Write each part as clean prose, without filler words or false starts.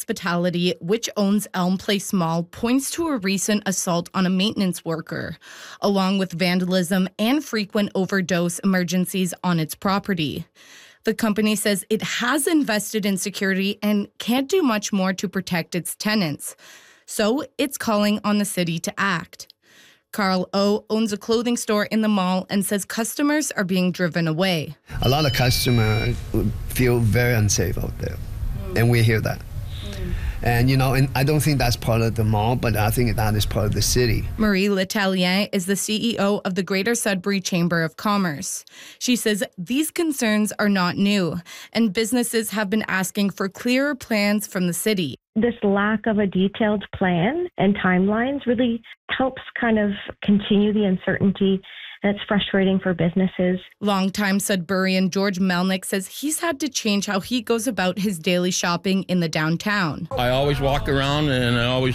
Hospitality, which owns Elm Place Mall, points to a recent assault on a maintenance worker, along with vandalism and frequent overdose emergencies on its property. The company says it has invested in security and can't do much more to protect its tenants. So it's calling on the city to act. Carl O owns a clothing store in the mall and says customers are being driven away. A lot of customers feel very unsafe out there, and we hear that. And, and I don't think that's part of the mall, but I think that is part of the city. Marie L'Italien is the CEO of the Greater Sudbury Chamber of Commerce. She says these concerns are not new, and businesses have been asking for clearer plans from the city. This lack of a detailed plan and timelines really helps kind of continue the uncertainty. And it's frustrating for businesses. Longtime Sudburian George Melnick says he's had to change how he goes about his daily shopping in the downtown. I always walk around and I always,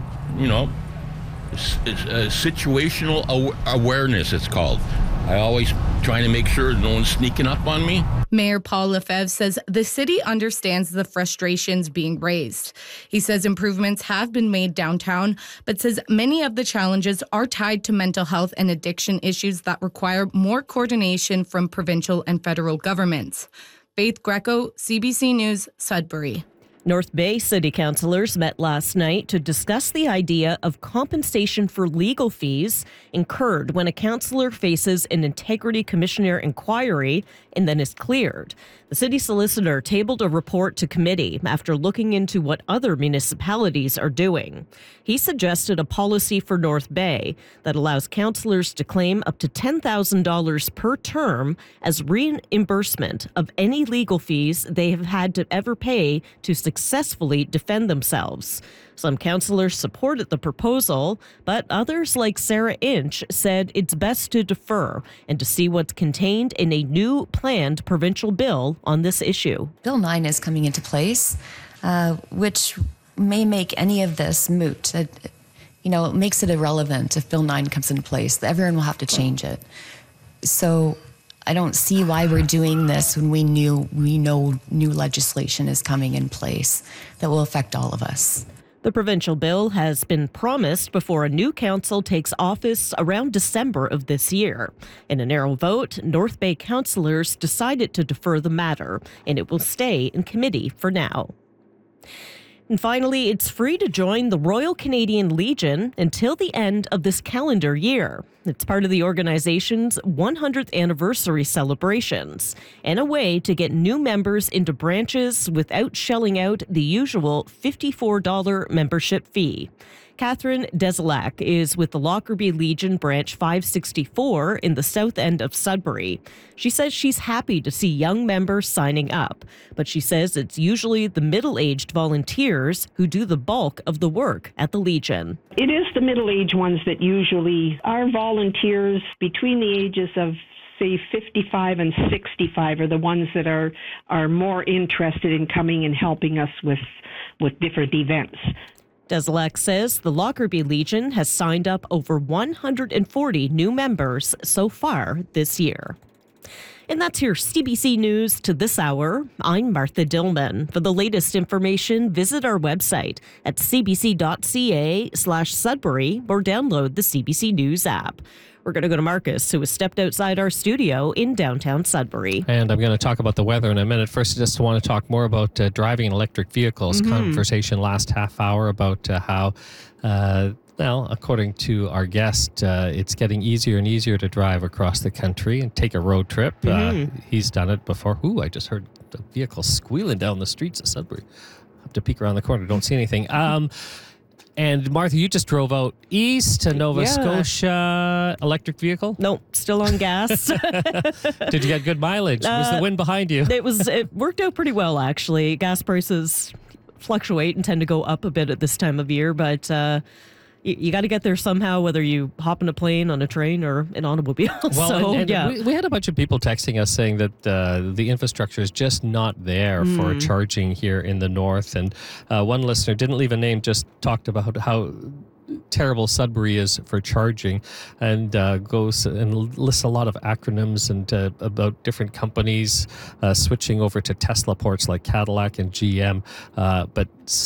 it's situational awareness, it's called. I always trying to make sure no one's sneaking up on me. Mayor Paul Lefebvre says the city understands the frustrations being raised. He says improvements have been made downtown, but says many of the challenges are tied to mental health and addiction issues that require more coordination from provincial and federal governments. Faith Greco, CBC News, Sudbury. North Bay City Councillors met last night to discuss the idea of compensation for legal fees incurred when a councillor faces an Integrity Commissioner inquiry and then is cleared. The city solicitor tabled a report to committee after looking into what other municipalities are doing. He suggested a policy for North Bay that allows councillors to claim up to $10,000 per term as reimbursement of any legal fees they have had to ever pay to successfully defend themselves. Some councillors supported the proposal, but others, like Sarah Inch, said it's best to defer and to see what's contained in a new planned provincial bill on this issue. Bill 9 is coming into place, which may make any of this moot. It makes it irrelevant if Bill 9 comes into place. Everyone will have to change it. So I don't see why we're doing this when we know new legislation is coming in place that will affect all of us. The provincial bill has been promised before a new council takes office around December of this year. In a narrow vote, North Bay councillors decided to defer the matter, and it will stay in committee for now. And finally, it's free to join the Royal Canadian Legion until the end of this calendar year. It's part of the organization's 100th anniversary celebrations and a way to get new members into branches without shelling out the usual $54 membership fee. Catherine Desilak is with the Lockerbie Legion Branch 564 in the south end of Sudbury. She says she's happy to see young members signing up, but she says it's usually the middle-aged volunteers who do the bulk of the work at the Legion. It is the middle-aged ones that usually are volunteers between the ages of say 55 and 65 are the ones that are more interested in coming and helping us with different events. Desilak says the Lockerbie Legion has signed up over 140 new members so far this year. And that's your CBC News to this hour. I'm Martha Dillman. For the latest information, visit our website at cbc.ca/Sudbury or download the CBC News app. We're going to go to Marcus, who has stepped outside our studio in downtown Sudbury. And I'm going to talk about the weather in a minute. First, I just want to talk more about driving in electric vehicles. Conversation last half hour about how, according to our guest, it's getting easier and easier to drive across the country and take a road trip. He's done it before. Ooh, I just heard the vehicle squealing down the streets of Sudbury. I have to peek around the corner. Don't see anything. And Martha, you just drove out east to Nova Scotia. Electric vehicle? No, still on gas. Did you get good mileage? Was the wind behind you? It worked out pretty well, actually. Gas prices fluctuate and tend to go up a bit at this time of year, but you got to get there somehow, whether you hop in a plane, on a train, or an automobile. Well, we had a bunch of people texting us saying that the infrastructure is just not there for charging here in the north. And one listener, didn't leave a name, just talked about how terrible Sudbury is for charging, and goes and lists a lot of acronyms and about different companies switching over to Tesla ports like Cadillac and GM. But